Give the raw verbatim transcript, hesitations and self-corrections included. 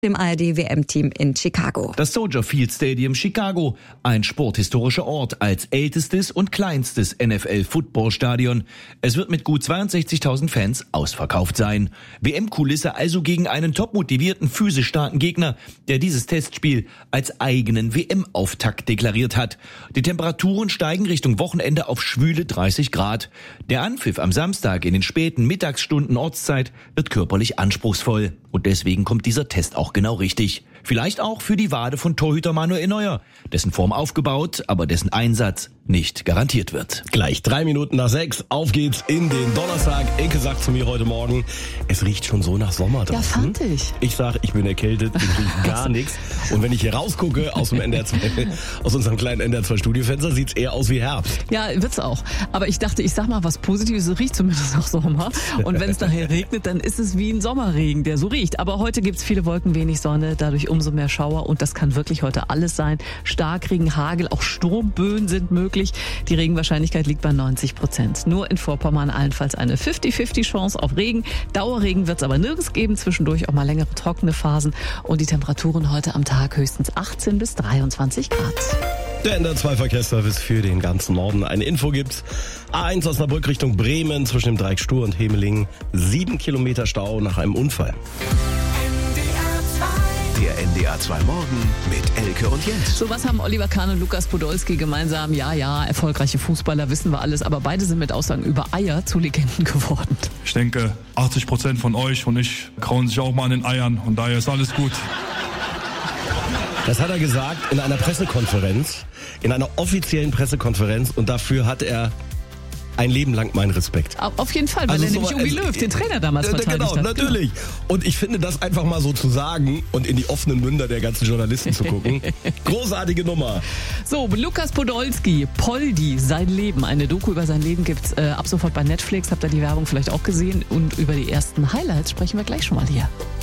dem A R D-W M-Team in Chicago. Das Soldier Field Stadium Chicago, ein sporthistorischer Ort als ältestes und kleinstes N F L-Footballstadion. Es wird mit gut zweiundsechzigtausend Fans ausverkauft sein. W M-Kulisse also gegen einen topmotivierten, physisch starken Gegner, der dieses Testspiel als eigenen W M-Auftakt deklariert hat. Die Temperaturen steigen Richtung Wochenende auf schwüle dreißig Grad. Der Anpfiff am Samstag in den späten Mittagsstunden Ortszeit wird körperlich anspruchsvoll. Und deswegen kommt dieser Test auch genau richtig. Vielleicht auch für die Wade von Torhüter Manuel Neuer, dessen Form aufgebaut, aber dessen Einsatz nicht garantiert wird. Gleich drei Minuten nach sechs, auf geht's in den Donnerstag. Enke sagt zu mir heute Morgen, es riecht schon so nach Sommer draußen. Ja, fand ich. Ich sag, ich bin erkältet, ich rieche gar nichts. Und wenn ich hier rausgucke aus dem N D R zwei, aus unserem kleinen N D R zwei Studiofenster, sieht's eher aus wie Herbst. Ja, wird's auch. Aber ich dachte, ich sag mal was Positives, es riecht zumindest nach Sommer. Und wenn es nachher regnet, dann ist es wie ein Sommerregen, der so riecht. Aber heute gibt's viele Wolken, wenig Sonne, dadurch umso mehr Schauer. Und das kann wirklich heute alles sein. Starkregen, Hagel, auch Sturmböen sind möglich. Die Regenwahrscheinlichkeit liegt bei neunzig Prozent. Nur in Vorpommern allenfalls eine fünfzig fünfzig Chance auf Regen. Dauerregen wird es aber nirgends geben. Zwischendurch auch mal längere trockene Phasen. Und die Temperaturen heute am Tag höchstens achtzehn bis dreiundzwanzig Grad. Der N D R zwei Verkehrsservice für den ganzen Norden. Eine Info gibt's. A eins Osnabrück Richtung Bremen zwischen dem Dreieck Stur und Hemeling. Sieben Kilometer Stau nach einem Unfall. Der N D R zwei Morgen mit Elke und Jens. So, was haben Oliver Kahn und Lukas Podolski gemeinsam? Ja, ja, erfolgreiche Fußballer, wissen wir alles. Aber beide sind mit Aussagen über Eier zu Legenden geworden. Ich denke, achtzig Prozent von euch und ich kauen sich auch mal an den Eiern. Und daher ist alles gut. Das hat er gesagt in einer Pressekonferenz, in einer offiziellen Pressekonferenz. Und dafür hat er ein Leben lang meinen Respekt. Auf jeden Fall, weil also er so, nämlich Jogi also, Löw, den Trainer damals äh, verteidigt genau, hat. Natürlich. Genau. Und ich finde, das einfach mal so zu sagen und in die offenen Münder der ganzen Journalisten zu gucken, großartige Nummer. So, Lukas Podolski, Poldi, sein Leben. Eine Doku über sein Leben gibt's äh, ab sofort bei Netflix. Habt ihr die Werbung vielleicht auch gesehen? Und über die ersten Highlights sprechen wir gleich schon mal hier.